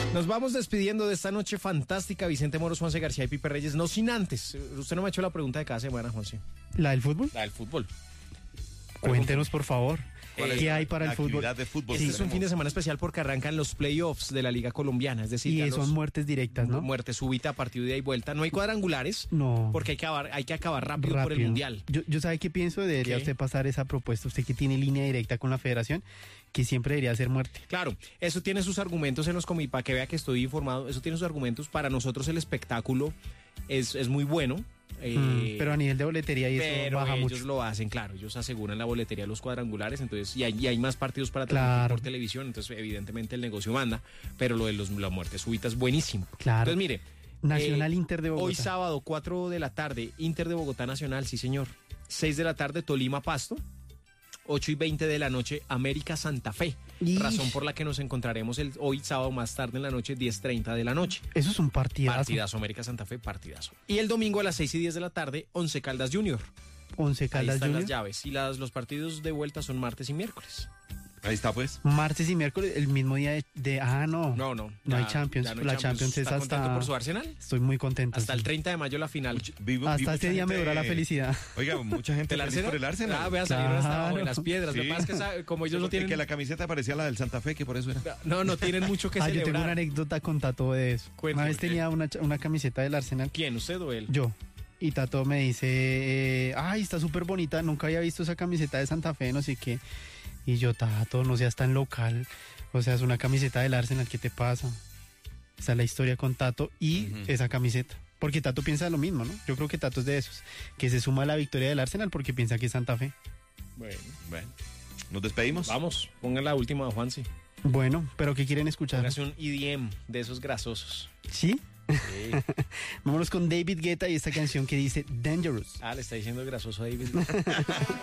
Nos vamos despidiendo de esta noche fantástica. Vicente Moros, Juanse García y Pipe Reyes. No sin antes. Usted no me ha hecho la pregunta de cada semana, Juanse. ¿La del fútbol? La del fútbol. Cuéntenos, por favor. ¿Qué hay para el fútbol? De fútbol Este es un fin de semana especial porque arrancan los playoffs de la Liga Colombiana. Es decir, Y son muertes directas, ¿no? Muerte súbita, partido de ida y vuelta. No hay cuadrangulares. No. Porque hay que acabar rápido por el Mundial. Yo ¿sabe qué pienso? Debería ¿Qué? usted pasar esa propuesta, usted que tiene línea directa con la federación, que siempre debería ser muerte. Claro, eso tiene sus argumentos en los comités, para que vea que estoy informado. Eso tiene sus argumentos. Para nosotros el espectáculo es muy bueno. Pero a nivel de boletería y eso Pero baja ellos mucho. lo hacen, claro, ellos aseguran la boletería de los cuadrangulares, entonces y hay más partidos para transmitir Claro. por televisión, entonces evidentemente el negocio manda, pero lo de la muerte súbita es buenísimo. Claro. Entonces mire, Nacional Inter de Bogotá. hoy sábado 4 de la tarde, Inter de Bogotá Nacional, sí señor. 6 de la tarde, Tolima Pasto. 8:20 de la noche, América Santa Fe. Ish. Razón por la que nos encontraremos hoy sábado más tarde en la noche, 10:30 de la noche. Eso es un partidazo. Partidazo, América Santa Fe, partidazo. Y el domingo a las 6:10 de la tarde, 11 Caldas Junior. 11 Ahí Caldas están Junior. las llaves. Y los partidos de vuelta son martes y miércoles. Ahí está, pues. Martes y miércoles, el mismo día no. No. No hay Champions. ya no hay La Champions es ¿Está contento hasta... por su Arsenal? Estoy muy contento. Hasta el sí. 30 de mayo la final. Hasta ese día me dura la felicidad. Oiga, mucha gente ¿Del feliz Arsenal? por el Arsenal. Ah, vea, salieron hasta Claro. abajo de las piedras. Lo Sí. que pasa es que como ellos no tienen... Que la camiseta parecía la del Santa Fe, que por eso era. No tienen mucho que Yo tengo una celebrar. anécdota con Tato de eso. Cuéntame, Una vez ¿qué? tenía una camiseta del Arsenal. ¿Quién? ¿Usted o él? Yo. Y Tato me dice, ay, está súper bonita, nunca había visto esa camiseta de Santa Fe, no sé qué. Y yo, Tato, no seas tan local. O sea, es una camiseta del Arsenal, ¿qué te pasa? Esa es la historia con Tato y esa camiseta. Porque Tato piensa lo mismo, ¿no? Yo creo que Tato es de esos, que se suma a la victoria del Arsenal porque piensa que es Santa Fe. Bueno, Nos despedimos. vamos, pongan la última, Juansi. Bueno, pero ¿qué quieren escuchar? Póngase un EDM de esos grasosos. ¿Sí? Sí. Vámonos con David Guetta y esta canción que dice Dangerous. Le está diciendo grasoso a David.